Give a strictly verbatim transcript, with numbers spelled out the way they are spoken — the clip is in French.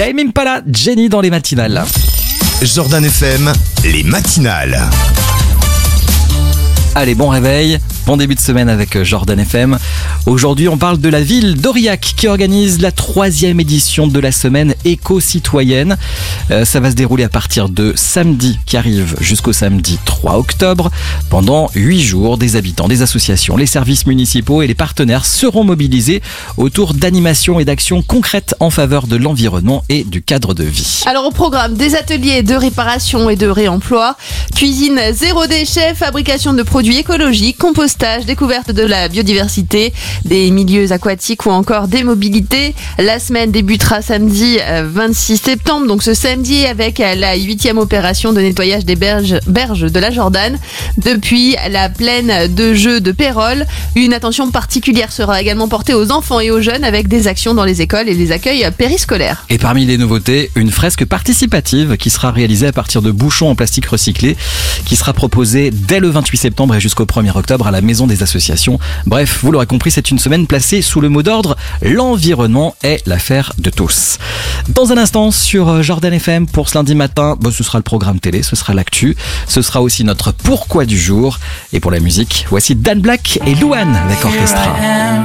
Tame Impala, Jenny dans les matinales. Jordan F M, les matinales. Allez, bon réveil, bon début de semaine avec Jordan F M. Aujourd'hui, on parle de la ville d'Aurillac qui organise la troisième édition de la semaine éco-citoyenne. Euh, ça va se dérouler à partir de samedi qui arrive jusqu'au samedi trois octobre. Pendant huit jours, des habitants, des associations, les services municipaux et les partenaires seront mobilisés autour d'animations et d'actions concrètes en faveur de l'environnement et du cadre de vie. Alors au programme, des ateliers de réparation et de réemploi, cuisine zéro déchet, fabrication de produits écologiques, compostage, découverte de la biodiversité, des milieux aquatiques ou encore des mobilités. La semaine débutera samedi vingt-six septembre, donc ce samedi avec la huitième opération de nettoyage des berges, berges de la Jordan depuis la plaine de jeux de Pérol. Une attention particulière sera également portée aux enfants et aux jeunes avec des actions dans les écoles et les accueils périscolaires. Et parmi les nouveautés, une fresque participative qui sera réalisée à partir de bouchons en plastique recyclé qui sera proposée dès le vingt-huit septembre et jusqu'au premier octobre à la Maison des Associations. Bref, vous l'aurez compris, c'est une semaine placée sous le mot d'ordre « L'environnement est l'affaire de tous ». Dans un instant, sur Jordan F M, pour ce lundi matin, bah, ce sera le programme télé, ce sera l'actu, ce sera aussi notre pourquoi du jour. Et pour la musique, voici Dan Black et Louane avec Orchestra.